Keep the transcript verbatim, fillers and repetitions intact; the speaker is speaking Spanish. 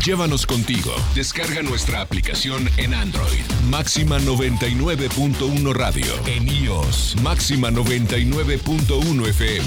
Llévanos contigo. Descarga nuestra aplicación en Android. Máxima noventa y nueve punto uno Radio. En iOS. Máxima noventa y nueve punto uno F M.